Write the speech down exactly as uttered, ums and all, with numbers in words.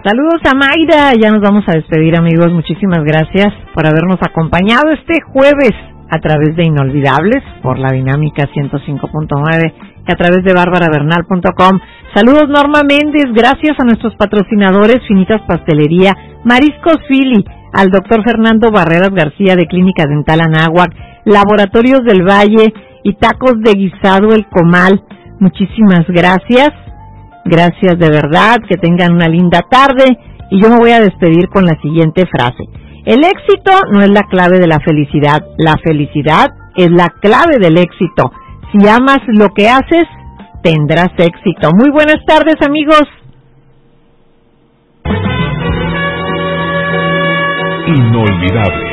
Saludos a Mayra, ya nos vamos a despedir, amigos. Muchísimas gracias por habernos acompañado este jueves a través de Inolvidables por la Dinámica ciento cinco punto nueve y a través de bárbara bernal punto com. Saludos Norma Méndez, gracias a nuestros patrocinadores Finitas Pastelería, Mariscos Fili, al doctor Fernando Barreras García de Clínica Dental Anáhuac, Laboratorios del Valle y Tacos de Guisado El Comal. Muchísimas gracias. Gracias de verdad, que tengan una linda tarde y yo me voy a despedir con la siguiente frase. El éxito no es la clave de la felicidad, la felicidad es la clave del éxito. Si amas lo que haces, tendrás éxito. Muy buenas tardes, amigos. Inolvidable.